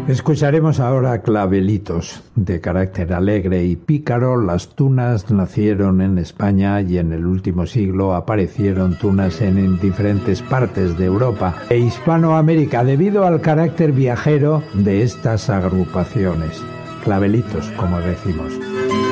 Escucharemos ahora clavelitos. De carácter alegre y pícaro, las tunas nacieron en España y en el último siglo aparecieron tunas en diferentes partes de Europa e Hispanoamérica debido al carácter viajero de estas agrupaciones. Clavelitos, como decimos.